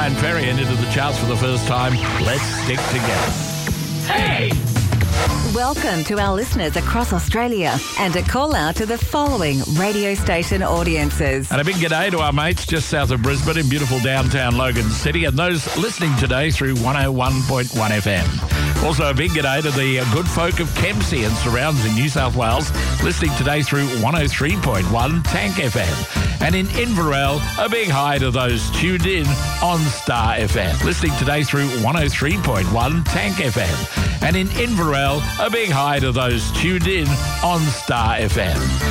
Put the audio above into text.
Bryan Ferry and into the charts for the first time. Let's stick together. Hey! Welcome to our listeners across Australia and a call out to the following radio station audiences. And a big g'day to our mates just south of Brisbane in beautiful downtown Logan City and those listening today through 101.1 FM. Also a big g'day to the good folk of Kempsey and surrounds in New South Wales, listening today through 103.1 Tank FM. And in Inverell, a big hi to those tuned in on Star FM, listening today through 103.1 Tank FM. And in Inverell, a big hi to those tuned in on Star FM.